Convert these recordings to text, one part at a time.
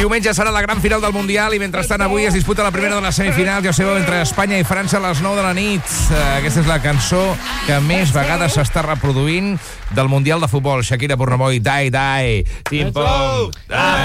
Diumenge serà la gran final del Mundial i mentrestant avui es disputa la primera de les semifinals, ja ho sabeu, entre Espanya i França a les 9 de la nit. Aquesta és la cançó que més vegades s'està reproduint del Mundial de Futbol. Shakira Burnaboy, Die Die, Tim-pom,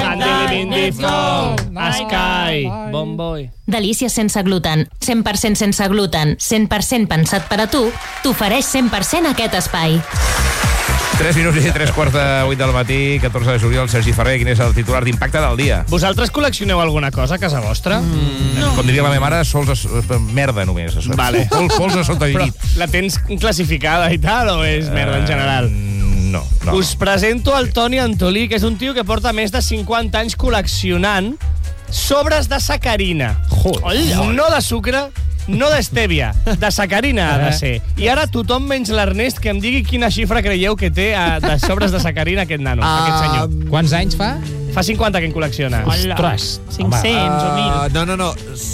Sky, Bomboy. Delícies sense gluten, 100% sense gluten, 100% pensat per a tu, t'ofereix 100% aquest espai. 3 minuts i 3:45 del matí, 14 de juliol. Sergi Ferrer, quin és el titular d'impacte del dia? Vosaltres col·leccioneu alguna cosa a casa vostra? No. Com diria la meva mare, merda només. Vale. Pols a sota Però llit. la tens classificada i tal, o és merda en general? No. Us presento el Toni Antolí, que és un tio que porta més de 50 anys col·leccionant sobres de sacarina. No de sucre, no d'estèvia, de sacarina ha de ser. I ara tothom menys l'Ernest que em digui quina xifra creieu que té de sobres de sacarina aquest nano, aquest senyor. Quants anys fa? Fa 50 que en col·lecciona. Ostres. 500 o 1.000. No.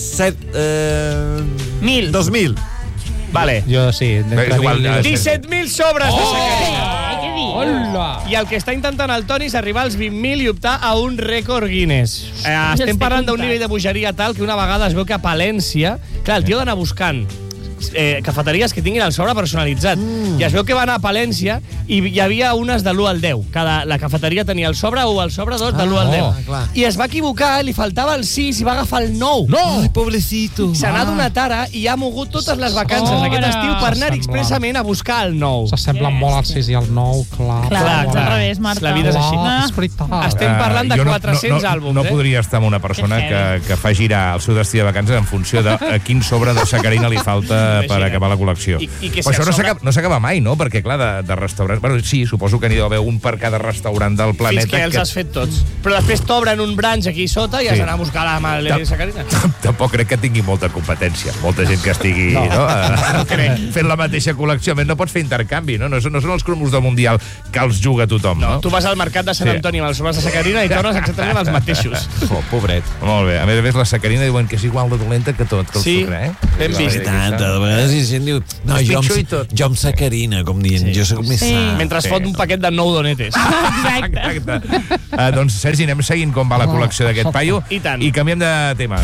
1.000. 2.000. Vale. Jo sí. És igual, 17.000 sobres de sacarina. Què dius? Hola! I el que està intentant el Toni és arribar als 20.000 i optar a un rècord Guinness. Estem parlant d'un nivell de bogeria tal que una vegada es veu que a Palència, clar, el tio ha d'anar buscant cafeteries que tinguin el sobre personalitzat. I es veu que va anar a Palència i hi havia unes de l'1 al 10. La cafeteria tenia el sobre 1, el sobre 2, de l'1 al 10. clar. I es va equivocar, li faltava el 6 i va agafar el 9. Ai, pobrecito. Se n'ha donat ara i ha mogut totes les vacances aquest estiu per anar expressament a buscar el 9. S'assemblen molt al 6 i al 9, clar. Clar, ets al revés, Marta. La vida és així. És veritat. Estem parlant de 400 àlbums, No podria estar amb una persona que fa girar el seu destí de vacances en funció de a quin sobre de sacarina li falta per acabar la col·lecció. I que Però això sobre... no s'acaba mai, no? Perquè, clar, de restaurants... Bueno, sí, suposo que n'hi deu haver un per cada restaurant del planeta. Fins que els has fet tots. Però després t'obren un branch aquí sota i has d'anar a buscar la maleta de sacarina. Tampoc crec que tingui molta competència. Molta gent que estigui fent la mateixa col·lecció. A més, no pots fer intercanvi, no? No són els cromos del Mundial que els juga tothom, no? Tu vas al mercat de Sant Antoni amb els sobres de sacarina i tornes exactament els mateixos. Oh, pobret. Molt bé. A més, la sacarina diuen que és igual de dolenta que tot, que el sucre, ben vist. Tant, a vegades hi gent diu... No, jo amb sacarina, com dient, jo soc més sa. Mentre es fot un paquet de 9 donetes. Exacte. Doncs, Sergi, anem seguint com va la col·lecció d'aquest paio. I tant. I canviem de tema.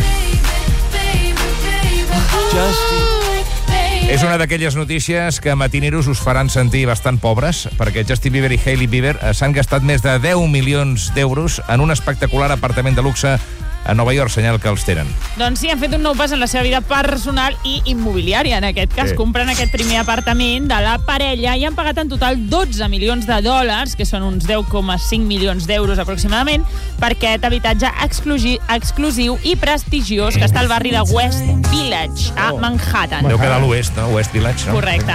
És una d'aquelles notícies que matineros us faran sentir bastant pobres, perquè Justin Bieber i Hailey Bieber s'han gastat més de 10 milions d'euros en un espectacular apartament de luxe a Nova York, senyal que els tenen. Doncs sí, han fet un nou pas en la seva vida personal i immobiliària. En aquest cas, compren aquest primer apartament de la parella i han pagat en total 12 milions de dòlars, que són uns 10,5 milions d'euros aproximadament, per aquest habitatge exclusiu i prestigiós que està al barri de West Village, a Manhattan. Deu quedar a l'oest, no? West Village, no? Correcte.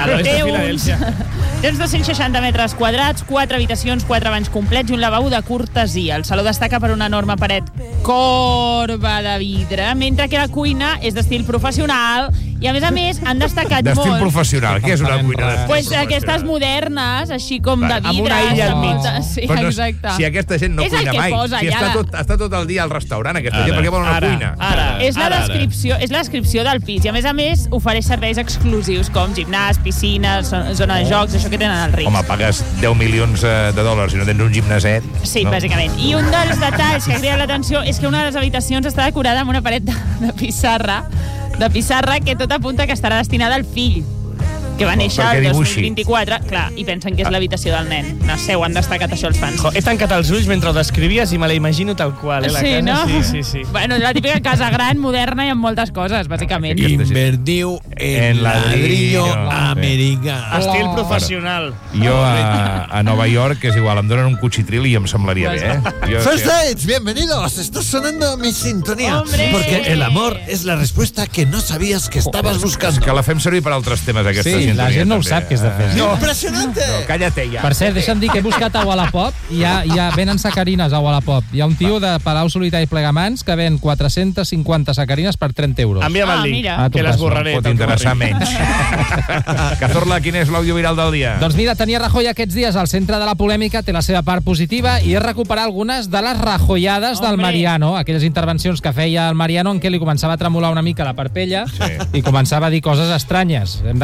Té uns 260 metres quadrats, 4 habitacions, 4 banys complets i un lavabo de cortesia. El saló destaca per una enorme paret corba de vidre, mentre que la cuina és d'estil professional i, a més, han destacat molt... D'estil professional? Què és una cuina d'estil Pues professional? aquestes modernes, així com de vidre. Amb una illa al mig. Sí, Però exacte. si aquesta gent no És el cuina que mai, posa si allà. està tot el dia al restaurant, aquesta gent, per què vol una cuina? És la descripció del pis i, a més, ofereix serveis exclusius com gimnàs, piscines, zona de jocs, això que tenen al Ritz. Home, pagues 10 milions de dòlars i no tens un gimnaset. Sí, no? bàsicament. I un dels detalls que crida l'atenció és que una de les habitacions està decorada amb una paret de pissarra que tot apunta que estarà destinada al fill, que va néixer el 2024, clar, i pensen que és l'habitació del nen. No sé, ho han destacat això els fans. He tancat els ulls mentre ho descrivies i me la imagino tal qual, la Sí, casa. no? Sí. Bueno, és la típica casa gran, moderna i amb moltes coses, bàsicament. Invertiu en ladrillo americà. Estil professional. Jo a Nova York, és igual, em donen un cuchitril i em semblaria bé, eh? First Dates, bienvenidos. Está sonando mi sintonía. ¡Hombre! Porque el amor es la respuesta que no sabías que estabas buscando. Que la fem servir per altres temes, aquesta Sí, sintonia. la gent no ho també. sap què és de fer. Impressionante. No, cállate ja. Per cert, deixa'm dir que he buscat a Wallapop i ja venen sacarines a Wallapop. Hi ha un tio de Palau Solità i Plegamans que ven 450 sacarines per 30 euros. Envia'm el link, mira. que l'esborraré. Pot interessar menys. Cazorla, quin és l'àudio viral del dia? Doncs mira, tenia Rajoy aquests dies al centre de la polèmica, té la seva part positiva i és recuperar algunes de les rajoyades del Mariano, aquelles intervencions que feia el Mariano en què li començava a tremolar una mica la parpella i començava a dir coses estranyes. Hem d'agrair aquest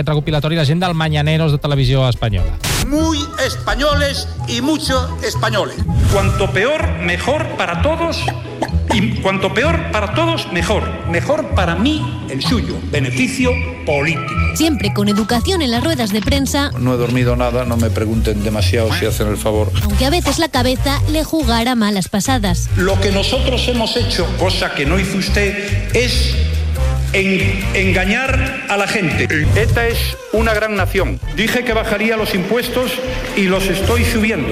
aquest recopilatori, la gent del Mañaneros de Televisió Espanyola. Muy españoles y mucho españoles. Cuanto peor, mejor para todos. Y cuanto peor para todos, mejor. Mejor para mí, el suyo. Beneficio político. Siempre con educación en las ruedas de prensa. No he dormido nada, no me pregunten demasiado si hacen el favor. Aunque a veces la cabeza le jugara malas pasadas. Lo que nosotros hemos hecho, cosa que no hizo usted, es engañar a la gente. Esta es una gran nación. Dije que bajaría los impuestos y los estoy subiendo.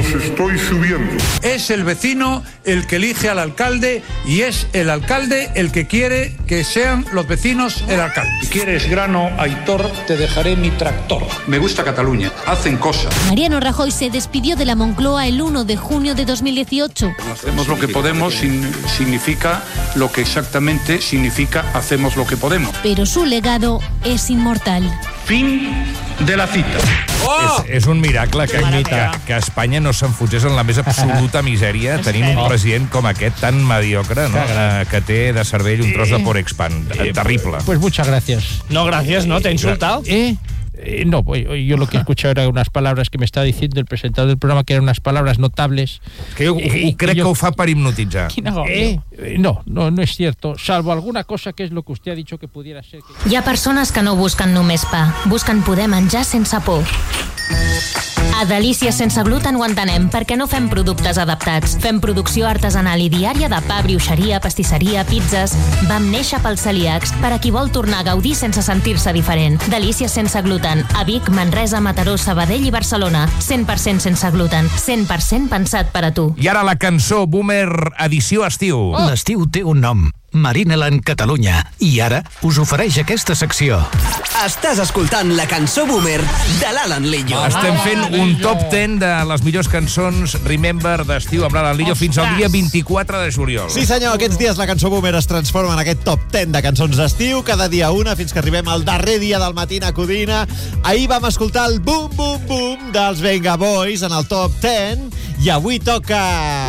Es el vecino el que elige al alcalde y es el alcalde el que quiere que sean los vecinos el alcalde. Si quieres grano, Aitor, te dejaré mi tractor. Me gusta Cataluña. Hacen cosas. Mariano Rajoy se despidió de la Moncloa el 1 de junio de 2018. Hacemos lo que podemos significa lo que exactamente significa hacemos lo que podemos. Pero su legado es inmortal. Fin de la cita. És un miracle que Espanya no s'enfonsés en la més absoluta misèria tenint un president com aquest tan mediocre, no? Que té de cervell un tros de Porexpan. Terrible. Pues muchas gracias. No, gracias, ¿no? ¿Te ha insultado? No, pues yo lo que he escuchado era unas palabras que me estaba diciendo el presentador del programa, que eran unas palabras notables. Que jo crec que ho fa per hipnotitzar. No es cierto, salvo alguna cosa que es lo que usted ha dicho que pudiera ser. Hi ha persones que no busquen només pa, busquen poder menjar sense por. A Delícies sense gluten ho entenem, perquè no fem productes adaptats. Fem producció artesanal i diària de pa, brioixeria, pastisseria, pizzas. Vam néixer pels celíacs, per a qui vol tornar a gaudir sense sentir-se diferent. Delícies sense gluten, a Vic, Manresa, Mataró, Sabadell i Barcelona. 100% sense gluten, 100% pensat per a tu. I ara la cançó Boomer edició estiu. L'estiu té un nom. Marineland Catalunya. I ara us ofereix aquesta secció. Estàs escoltant la cançó Boomer de l'Alan Lillo. Estem fent un top 10 de les millors cançons Remember d'estiu amb l'Alan Lillo fins al dia 24 de juliol. Sí senyor, aquests dies la cançó Boomer es transforma en aquest top 10 de cançons d'estiu, cada dia una, fins que arribem al darrer dia del Matina Codina. Ahir vam escoltar el Boom Boom Boom dels Venga Boys en el top 10 i avui toca...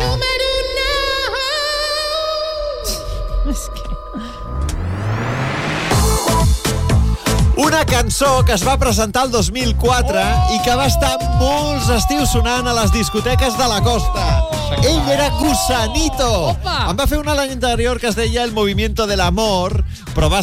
Una cançó que es va presentar el 2004 i que va estar molts estius sonant a les discoteques de la costa. Ell era Gusanito. En va fer una l'any anterior que es deia El Movimiento del Amor, però va